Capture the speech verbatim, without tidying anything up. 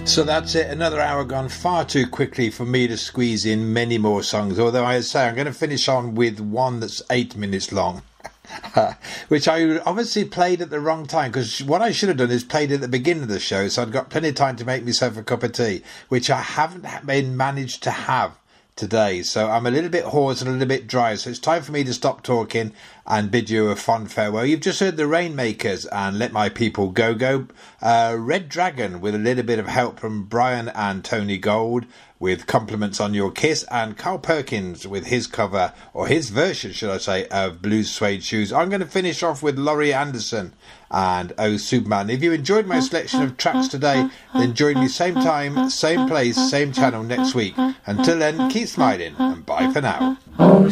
So that's it, another hour gone far too quickly for me to squeeze in many more songs, although I say I'm going to finish on with one that's eight minutes long. Which I obviously played at the wrong time, because what I should have done is played at the beginning of the show, so I'd got plenty of time to make myself a cup of tea, which I haven't been managed to have today. So I'm a little bit hoarse and a little bit dry, so it's time for me to stop talking and bid you a fond farewell. You've just heard the Rainmakers and Let My People Go Go, uh, Red Dragon with a little bit of help from Brian and Tony Gold with Compliments on Your Kiss, and Carl Perkins with his cover, or his version should I say, of Blues Suede Shoes. I'm going to finish off with Laurie Anderson and Oh Superman. If you enjoyed my selection of tracks today, then join me same time, same place, same channel next week. Until then, keep smiling and bye for now.